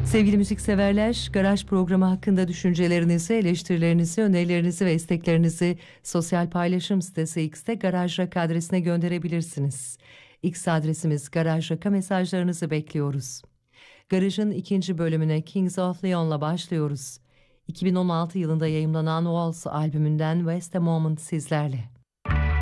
Sevgili müzikseverler, Garaj programı hakkında düşüncelerinizi, eleştirilerinizi, önerilerinizi ve isteklerinizi sosyal paylaşım sitesi X'te Garaj Rock adresine gönderebilirsiniz. X adresimiz Garaj Rock'a mesajlarınızı bekliyoruz. Garaj'ın ikinci bölümüne Kings of Leon'la başlıyoruz. 2016 yılında yayımlanan Walls albümünden West a Moment sizlerle.